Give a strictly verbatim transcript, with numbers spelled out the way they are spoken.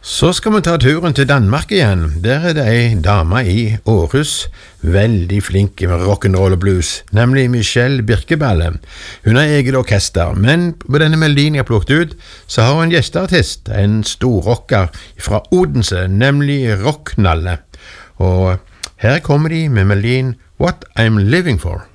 Så skal vi ta turen til Danmark igjen. Der er det ei dame i Aarhus, veldig flink med rock'n'roll og blues, nemlig Michelle Birkeballe. Hun har eget orkester, men på denne melodien jeg har plukket ut, så har hun en gjesteartist, en storrocker fra Odense, nemlig Rocknalle. Og her kommer de med melodien What I'm Living For.